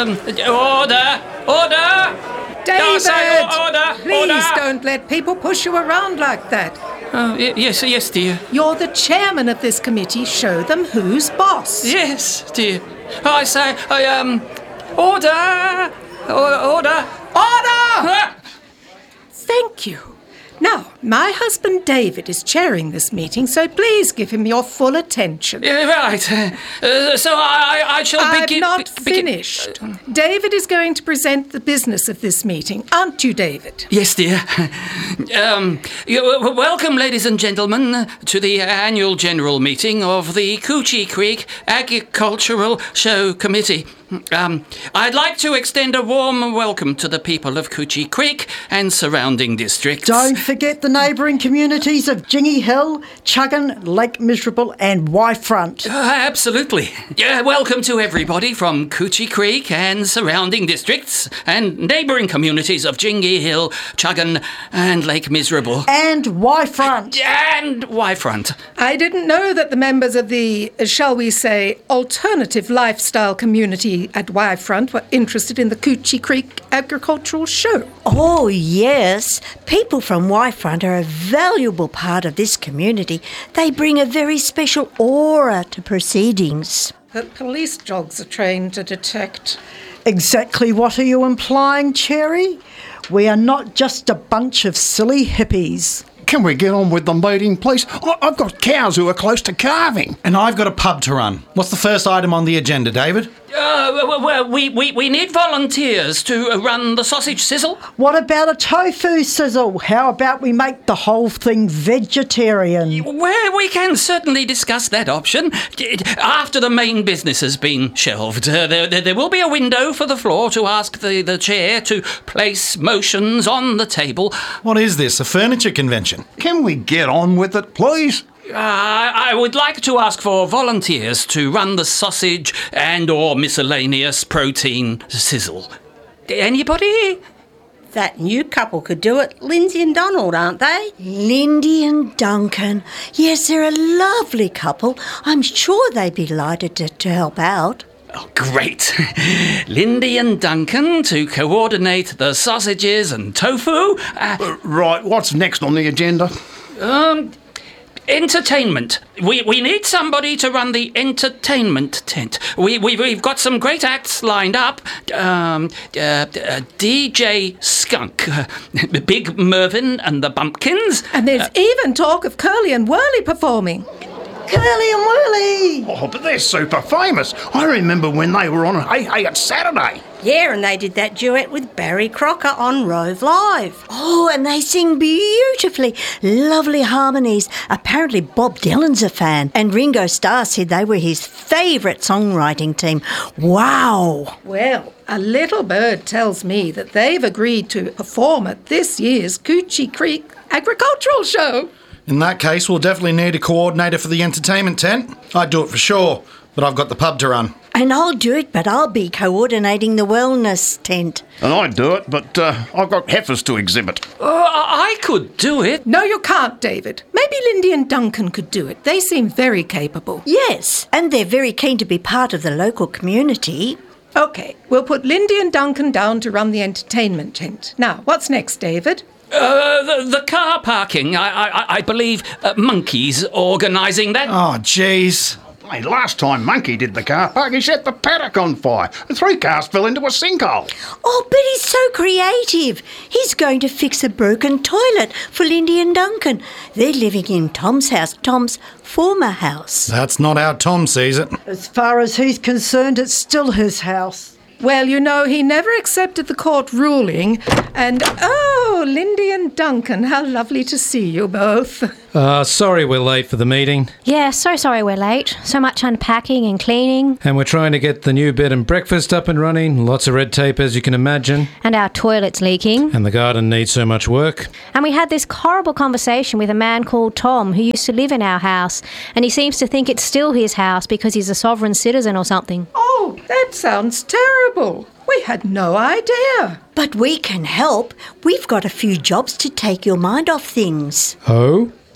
Order! Order! David! Order! Please don't let people push you around like that. Yes, dear. You're the chairman of this committee. Show them who's boss. Yes, dear. I say, order! Order! Order! Thank you. Now, my husband David is chairing this meeting, so please give him your full attention. Right. So I shall begin... I'm not finished. David is going to present the business of this meeting, aren't you, David? Yes, dear. Welcome, ladies and gentlemen, to the annual general meeting of the Coochie Creek Agricultural Show Committee. I'd like to extend a warm welcome to the people of Coochie Creek and surrounding districts. Don't forget the neighbouring communities of Jingy Hill, Chuggin, Lake Miserable and Y-Front. Absolutely. Welcome to everybody from Coochie Creek and surrounding districts and neighbouring communities of Jingy Hill, Chuggin and Lake Miserable. And Y-Front. And Y-Front. I didn't know that the members of the, shall we say, alternative lifestyle community at Y-Front were interested in the Coochie Creek Agricultural Show. Oh, yes. People from Y-Front are a valuable part of this community. They bring a very special aura to proceedings. That police dogs are trained to detect. Exactly what are you implying, Cherry? We are not just a bunch of silly hippies. Can we get on with the meeting, please? I've got cows who are close to calving. And I've got a pub to run. What's the first item on the agenda, David? We need volunteers to run the sausage sizzle. What about a tofu sizzle? How about we make the whole thing vegetarian? Well, we can certainly discuss that option. After the main business has been shelved, there will be a window for the floor to ask the chair to place motions on the table. What is this, a furniture convention? Can we get on with it, please? I would like to ask for volunteers to run the sausage and or miscellaneous protein sizzle. Anybody? That new couple could do it. Lindsay and Donald, aren't they? Lindy and Duncan. Yes, they're a lovely couple. I'm sure they'd be delighted to help out. Oh, great. Lindy and Duncan to coordinate the sausages and tofu. Right, what's next on the agenda? Entertainment. We need somebody to run the entertainment tent. We've got some great acts lined up. DJ Skunk, Big Mervyn and the Bumpkins. And there's even talk of Curly and Whirly performing. Curly and Whirly! Oh, but they're super famous. I remember when they were on Hey Hey It's Saturday. Yeah, and they did that duet with Barry Crocker on Rove Live. Oh, and they sing beautifully. Lovely harmonies. Apparently Bob Dylan's a fan, and Ringo Starr said they were his favourite songwriting team. Wow! Well, a little bird tells me that they've agreed to perform at this year's Coochie Creek Agricultural Show. In that case, we'll definitely need a coordinator for the entertainment tent. I'd do it for sure, but I've got the pub to run. And I'll do it, but I'll be coordinating the wellness tent. And I'd do it, but I've got heifers to exhibit. I could do it. No, you can't, David. Maybe Lindy and Duncan could do it. They seem very capable. Yes, and they're very keen to be part of the local community. OK, we'll put Lindy and Duncan down to run the entertainment tent. Now, what's next, David? The car parking. I believe Monkey's organising that. Oh, jeez. Hey, last time Monkey did the car park, he set the paddock on fire and 3 cars fell into a sinkhole. Oh, but he's so creative. He's going to fix a broken toilet for Lindy and Duncan. They're living in Tom's house, Tom's former house. That's not how Tom sees it. As far as he's concerned, it's still his house. Well, you know, he never accepted the court ruling. And, oh, Lindy and Duncan, how lovely to see you both. Sorry we're late for the meeting. Yeah, so sorry we're late. So much unpacking and cleaning. And we're trying to get the new bed and breakfast up and running. Lots of red tape, as you can imagine. And our toilet's leaking. And the garden needs so much work. And we had this horrible conversation with a man called Tom who used to live in our house. And he seems to think it's still his house because he's a sovereign citizen or something. Oh, that sounds terrible. We had no idea. But we can help. We've got a few jobs to take your mind off things. Oh?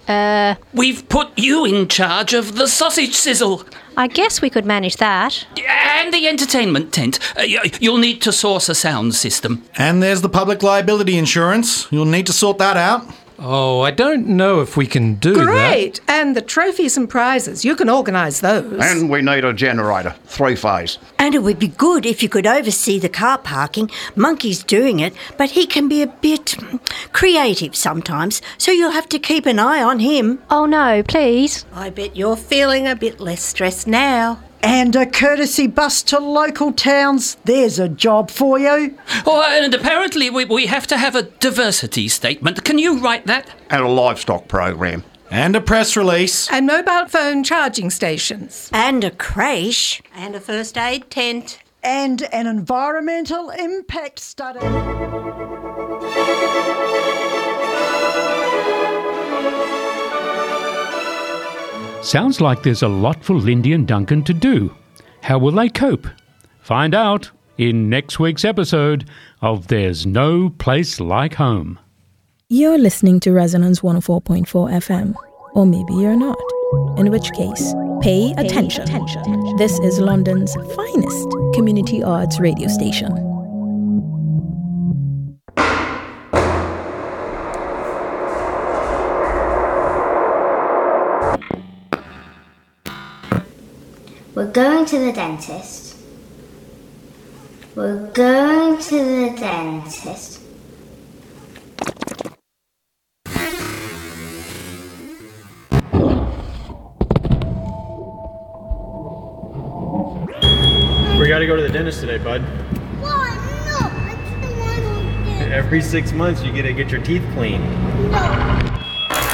We've put you in charge of the sausage sizzle. I guess we could manage that. And the entertainment tent. You'll need to source a sound system. And there's the public liability insurance. You'll need to sort that out. Oh, I don't know if we can do that. Great! And the trophies and prizes, you can organise those. And we need a generator, 3-phase. And it would be good if you could oversee the car parking. Monkey's doing it, but he can be a bit creative sometimes, so you'll have to keep an eye on him. Oh no, please. I bet you're feeling a bit less stressed now. And a courtesy bus to local towns. There's a job for you. Oh, and apparently we have to have a diversity statement. Can you write that? And a livestock program. And a press release. And mobile phone charging stations. And a creche. And a first aid tent. And an environmental impact study. Sounds like there's a lot for Lindy and Duncan to do. How will they cope? Find out in next week's episode of There's No Place Like Home. You're listening to Resonance 104.4 FM. Or maybe you're not. In which case, pay attention. This is London's finest community arts radio station. We're going to the dentist. We're going to the dentist. We gotta go to the dentist today, bud. Why? No, I just don't want to. Every 6 months you gotta get your teeth cleaned. No.